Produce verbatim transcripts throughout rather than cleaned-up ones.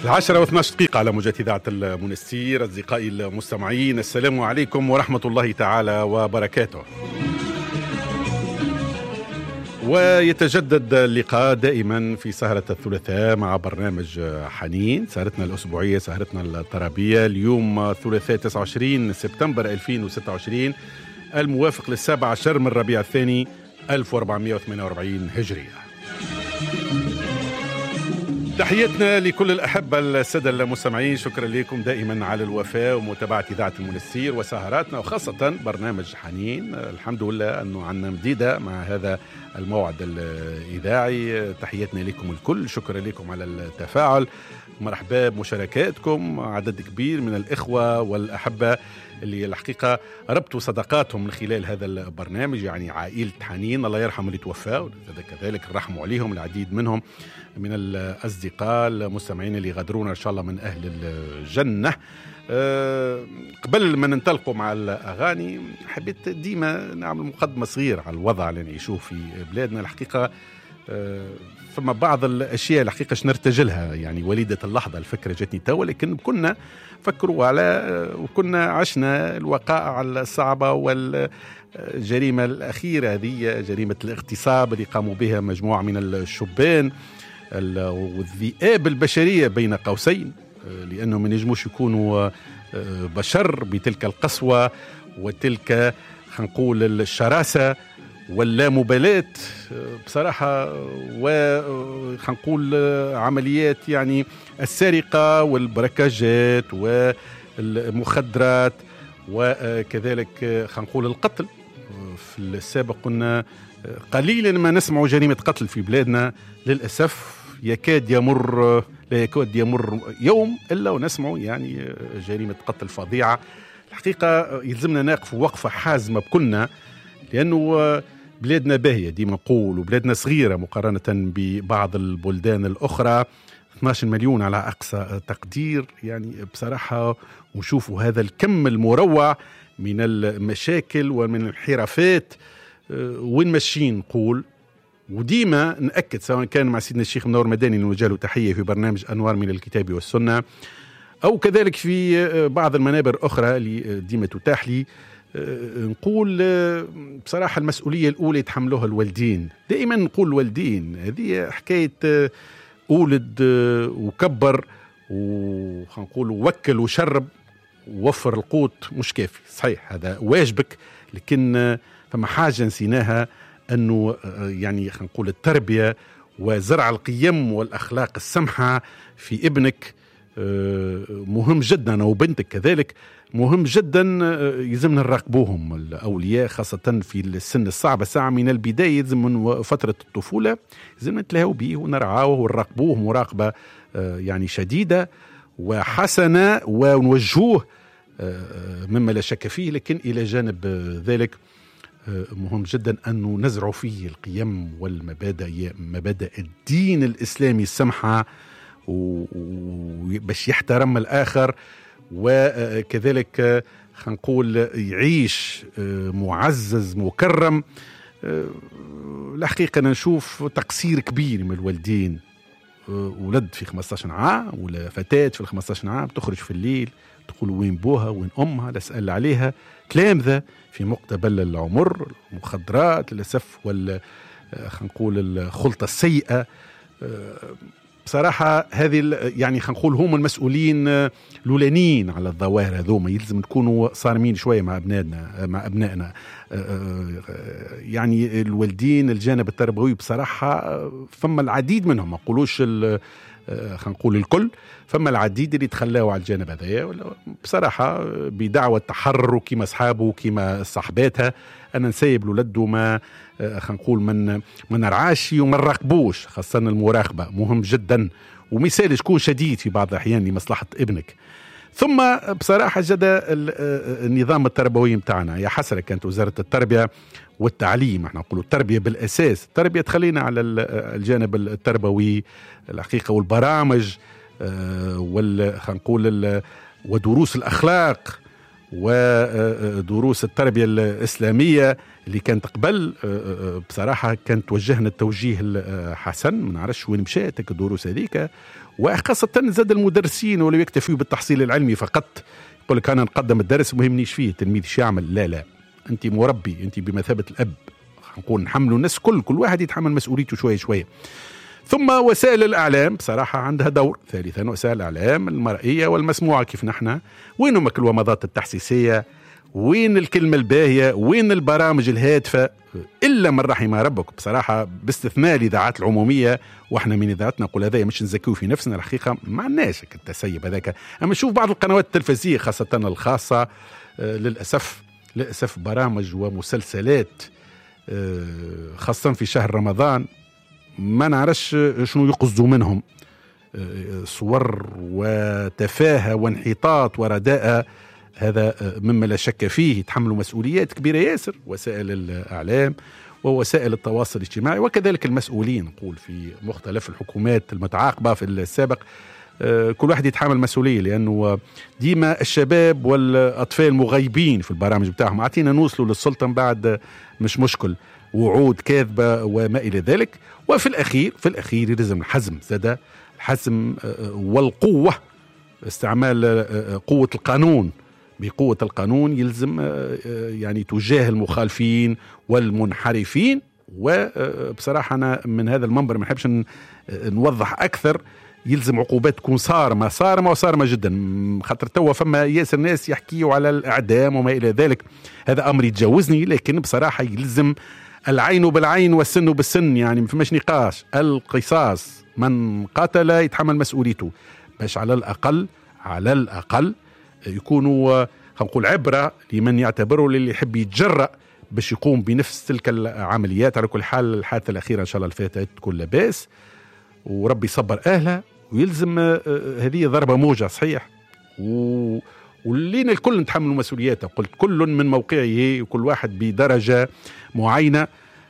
العشرة واثنى عشر دقيقة على موجات إذاعة المنستير. أصدقائي المستمعين، السلام عليكم ورحمة الله تعالى وبركاته. ويتجدد اللقاء دائما في سهرة الثلاثاء مع برنامج حنين، سهرتنا الأسبوعية، سهرتنا الطربية. اليوم ثلاثاء تسعة وعشرين سبتمبر ألفين وستة وعشرين، الموافق للسابع عشر من ربيع الثاني ألف وأربعمائة وثمانية وأربعين هجرية. تحياتنا لكل الأحبة السادة المستمعين، شكرا لكم دائما على الوفاء ومتابعة إذاعة المنستير وسهراتنا، وخاصة برنامج حنين. الحمد لله أنه عنا مديدة مع هذا الموعد الإذاعي. تحياتنا لكم الكل، شكرا لكم على التفاعل، مرحبا بمشاركاتكم. عدد كبير من الإخوة والأحبة اللي الحقيقة ربطوا صداقاتهم من خلال هذا البرنامج، يعني عائلة حنين الله يرحم اللي توفى، كذلك الرحم عليهم العديد منهم من الأصدقاء المستمعين اللي غادرونا إن شاء الله من أهل الجنة. أه قبل ما ننطلقوا مع الأغاني، حبيت ديما نعمل مقدمة صغيرة على الوضع اللي نعيشوه في بلادنا. الحقيقة أه فما بعض الأشياء الحقيقة نرتجلها، يعني وليدة اللحظة الفكرة جاتني توا، لكن كنا فكروا على وكنا عشنا الوقائع الصعبة والجريمة الأخيرة هذه، جريمة الاغتصاب اللي قاموا بها مجموعة من الشبان والذئاب البشرية بين قوسين، لأنهم ما ينجموش يكونوا بشر بتلك القسوة وتلك خنقول الشراسة واللامبالاة بصراحة، وخنقول عمليات يعني السرقة والبركاجات والمخدرات، وكذلك خنقول القتل. في السابق كنا قليلا ما نسمع جريمة قتل في بلادنا، للأسف يكاد يمر لا يكاد يمر يوم إلا ونسمع يعني جريمة قتل فظيعة. الحقيقة يلزمنا نقف وقفة حازمة بكلنا، لأنه بلادنا باهية ديما نقول، وبلادنا صغيرة مقارنة ببعض البلدان الأخرى، اثني عشر مليون على أقصى تقدير يعني بصراحة. ونشوفوا هذا الكم المروع من المشاكل ومن الانحرافات وين ماشيين نقول. وديما نأكد سواء كان مع سيدنا الشيخ منور مداني نوجه له تحية في برنامج أنوار من الكتاب والسنة، أو كذلك في بعض المنابر أخرى اللي ديما تتاح لي، نقول بصراحة المسؤولية الأولى يتحملوها الوالدين. دائما نقول الوالدين، هذه حكاية أولد وكبر وخنقول وكل وشرب ووفر القوت مش كافي، صحيح هذا واجبك، لكن فما حاجة نسيناها، أنه يعني خلينا نقول التربية وزرع القيم والأخلاق السمحة في ابنك مهم جدا، أو بنتك كذلك مهم جدا. يلزمنا نراقبوهم الأولياء خاصة في السن الصعبة، ساعة من البداية يلزم من فترة الطفولة يلزمنا نتلاهوا به ونرعاوه ونراقبوه مراقبة يعني شديدة وحسنة، ونوجهوه مما لا شك فيه. لكن إلى جانب ذلك مهم جدا أن نزرع فيه القيم والمبادئ، مبادئ الدين الإسلامي السمحة، وباش يحترم الآخر، وكذلك خنقول يعيش معزز مكرم. الحقيقة نشوف تقصير كبير من الوالدين، ولد في خمسة عشر عام ولا فتاة في خمسة عشر عام تخرج في الليل تقول وين بوها وين أمها، لا أسأل عليها، كلام ذا في مقتبل العمر، مخدرات للأسف، وال خنقول الخلطة السيئة. بصراحة هذه يعني خنقول هم المسؤولين الأولانيين على الظواهر هذوما، يلزم نكونوا صارمين شوية مع أبنائنا مع أبنائنا يعني الوالدين. الجانب التربوي بصراحة فما العديد منهم، ما نقولوش خلينا نقول الكل، فما العديد اللي تخلاوا على الجانب هذايا بصراحة بدعوة تحرر كما أصحابه كما صاحباتها. أنا نسيب لولد وما خلينا نقول من ما نرعاش وما نراقبوش، خاصة المراقبة مهم جدا، ومثال تكون شديد في بعض الأحيان لمصلحة ابنك. ثم بصراحة جدا النظام التربوي متاعنا، يا حسرة كانت وزارة التربية والتعليم، احنا نقولوا التربية بالأساس، التربية تخلينا على الجانب التربوي الحقيقة، والبرامج وال خلينا نقول ودروس الأخلاق ودروس التربية الإسلامية اللي كانت قبل بصراحة كانت توجهنا التوجيه الحسن. ما نعرفش وين مشات الدروس هذيك، وخاصة زاد المدرسين ولا يكتفوا بالتحصيل العلمي فقط، يقول لك أنا نقدم الدرس مهمنيش فيه التلميذ شو يعمل. لا لا، أنت مربي، أنت بمثابة الأب. نقول نحملوا الناس كل كل واحد يتحمل مسؤوليته شوية شوية. ثم وسائل الإعلام بصراحة عندها دور. ثالثا وسائل الإعلام المرئية والمسموعة، كيف نحن وين الومضات التحسيسية، وين الكلمة الباهية، وين البرامج الهادفة، إلا من رحم ربك بصراحة، باستثناء الإذاعات العمومية. وإحنا من إذاعتنا نقول هذا مش نزكيو في نفسنا، الحقيقة ما عندناش التسيب هذاك. أما شوف بعض القنوات التلفزيونية خاصة الخاصة للأسف للأسف برامج ومسلسلات خاصة في شهر رمضان ما نعرفش شنو يقصدوا منهم، صور وتفاهة وانحطاط ورداء. هذا مما لا شك فيه. يتحملوا مسؤوليات كبيرة ياسر وسائل الإعلام ووسائل التواصل الاجتماعي، وكذلك المسؤولين نقول في مختلف الحكومات المتعاقبة في السابق. كل واحد يتحمل مسؤولية، لأنه ديما الشباب والأطفال مغيبين في البرامج بتاعهم. عطينا نوصلوا للسلطة بعد مش مشكل، وعود كاذبة وما إلى ذلك. وفي الأخير في الأخير يلزم الحزم، زاد الحزم والقوة، استعمال قوة القانون. بقوة القانون يلزم يعني تجاه المخالفين والمنحرفين. وبصراحة أنا من هذا المنبر ما نحبش نوضح أكثر، يلزم عقوبات تكون صارمة صارمة وصارمة جدا، خاطر توا فما ياسر ناس يحكيوا على الإعدام وما إلى ذلك. هذا أمر يتجاوزني، لكن بصراحة يلزم العين بالعين والسن بالسن، يعني ما فماش نقاش. القصاص، من قتل يتحمل مسؤوليته، باش على الأقل على الأقل يكونوا نقول عبرة لمن يعتبره، للي يحب يتجرأ باش يقوم بنفس تلك العمليات. على كل حال الحادثة الأخيرة إن شاء الله الفاتت تكون لاباس، وربي يصبر أهلها. ويلزم هذه ضربة موجة صحيح، و ولينا الكل نتحمل مسؤولياته. قلت كل من موقعه وكل واحد بدرجة معينة.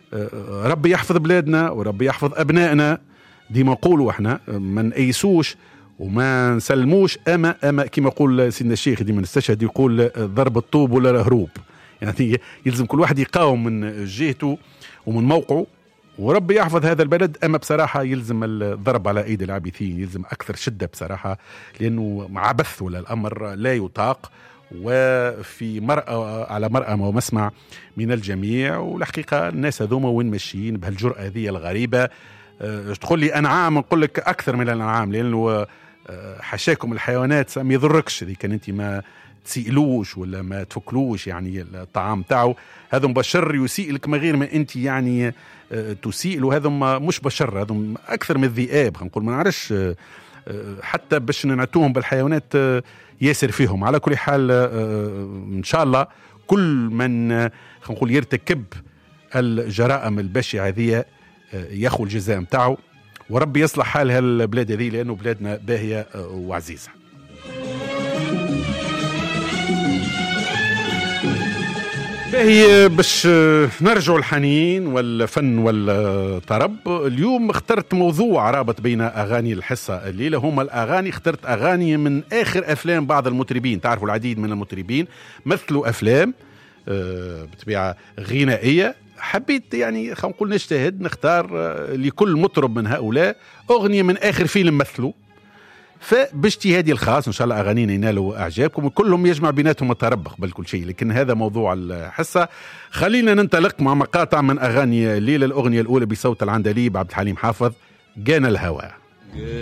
ربي يحفظ بلادنا وربي يحفظ أبنائنا. ديما نقولوا احنا ما نأيسوش وما نسلموش. أما أما كما يقول سيدنا الشيخ ديما نستشهد، يقول ضرب الطوب ولا هروب. يعني يلزم كل واحد يقاوم من جهته ومن موقعه، وربي يحفظ هذا البلد. أما بصراحة يلزم الضرب على أيدي العابثين، يلزم أكثر شدة بصراحة، لأنه عبث ولا الأمر لا يطاق، وفي مرأة على مرأة ومسمع من الجميع. والحقيقة الناس هذوما وين ماشيين بهالجرأة هذه الغريبة؟ أه تقول لي أنعام، نقول لك أكثر من الأنعام، لأنه حشاكم الحيوانات ما يضركش إذا كان أنت ما تسئلوش ولا ما تفكلوش يعني الطعام تاعو. هذا بشر يسيء لك ما غير ما أنت يعني تسيء له. هذا مش بشر، هذا أكثر من الذئاب. نقول ما نعرفش حتى باش نعتوهم بالحيوانات ياسر فيهم. على كل حال إن شاء الله كل من نقول يرتكب الجرائم البشعة هذه ياخذ الجزاء متاعه، وربي يصلح حال هالبلاد هذه، لأنه بلادنا باهية وعزيزة. باهي باش نرجع الحنين والفن والطرب. اليوم اخترت موضوع رابط بين أغاني الحصة الليلة. هما الأغاني، اخترت أغاني من آخر أفلام بعض المطربين. تعرفوا العديد من المطربين مثلوا أفلام بطبيعة غنائية. حبيت يعني خلينا نقول نجتهد نختار لكل مطرب من هؤلاء أغنية من آخر فيلم مثلوا، فباجتهادي الخاص إن شاء الله أغانينا ينالوا إعجابكم، وكلهم يجمع بيناتهم الترب قبل كل شيء. لكن هذا موضوع الحصة. خلينا ننطلق مع مقاطع من أغاني الليلة. الأغنية الأولى بصوت العندليب عبد الحليم حافظ، جانا الهوى.